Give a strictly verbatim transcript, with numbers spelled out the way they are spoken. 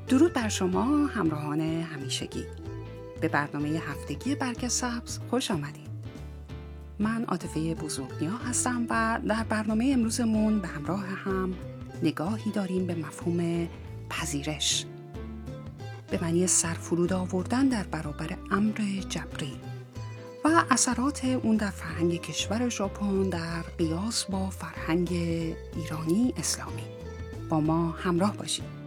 درود بر شما همراهان همیشگی. به برنامه هفتگی برگ سبز خوش آمدید. من عاطفه بزرگنیا هستم و در برنامه امروزمون به همراه هم نگاهی داریم به مفهوم پذیرش، به معنی سرفرود آوردن در برابر امر جبری و اثرات اون در فرهنگ کشور ژاپن در قیاس با فرهنگ ایرانی اسلامی. با ما همراه باشید.